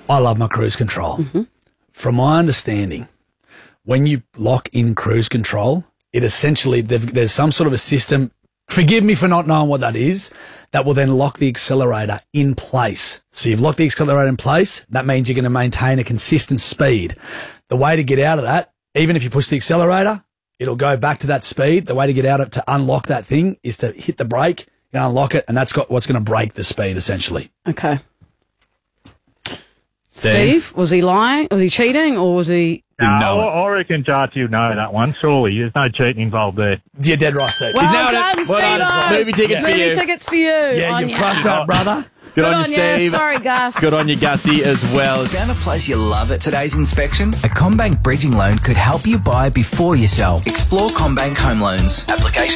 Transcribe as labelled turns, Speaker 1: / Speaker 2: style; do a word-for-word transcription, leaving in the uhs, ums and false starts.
Speaker 1: I love my cruise control.
Speaker 2: Mm-hmm.
Speaker 1: From my understanding, when you lock in cruise control, it essentially, there's some sort of a system, forgive me for not knowing what that is, that will then lock the accelerator in place. So you've locked the accelerator in place, that means you're going to maintain a consistent speed. The way to get out of that, even if you push the accelerator, it'll go back to that speed. The way to get out of it, to unlock that thing, is to hit the brake and unlock it, and that's got what's going to break the speed, essentially.
Speaker 2: Okay. Steve, was he lying? Was he cheating, or was he...
Speaker 3: No, I, I reckon Jar, you know that one. Surely, there's no cheating involved there.
Speaker 1: You're dead right, Steve.
Speaker 2: Well
Speaker 1: He's
Speaker 2: done,
Speaker 1: nailed it.
Speaker 2: Steve.
Speaker 1: Well done.
Speaker 4: Movie tickets for
Speaker 2: Movie
Speaker 4: you.
Speaker 2: tickets for you.
Speaker 1: Yeah,
Speaker 2: on
Speaker 1: you
Speaker 2: ya.
Speaker 1: crushed that, brother.
Speaker 4: Good,
Speaker 2: Good
Speaker 4: on,
Speaker 2: on
Speaker 4: you,
Speaker 2: you.
Speaker 4: Steve.
Speaker 2: Sorry, Gus.
Speaker 4: Good on you, Gussie, as well.
Speaker 5: Found a place you love at today's inspection? A CommBank bridging loan could help you buy before you sell. Explore CommBank Home Loans. Application